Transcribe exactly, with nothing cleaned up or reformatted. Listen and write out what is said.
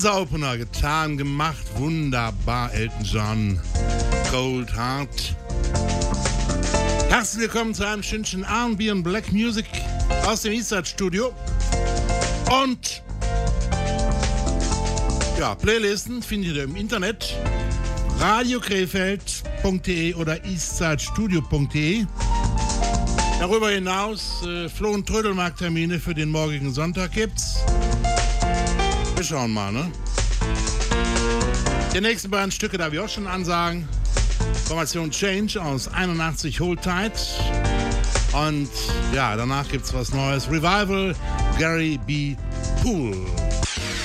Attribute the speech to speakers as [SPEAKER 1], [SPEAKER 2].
[SPEAKER 1] Unser Opener, getan, gemacht, wunderbar, Elton John, Cold Heart. Herzlich willkommen zu einem Stündchen R and B und Black Music aus dem Eastside Studio. Und ja, Playlisten findet ihr im Internet, radio krefeld punkt de oder eastsidestudio punkt de. Darüber hinaus äh, Flo- und Trödelmarkt-Termine für den morgigen Sonntag gibt's. Wir schauen mal, ne? Die nächsten beiden Stücke darf ich auch schon ansagen. Formation Change aus einundachtzig, Hold Tight. Und ja, danach gibt's was Neues. Revival, Gary B. Poole.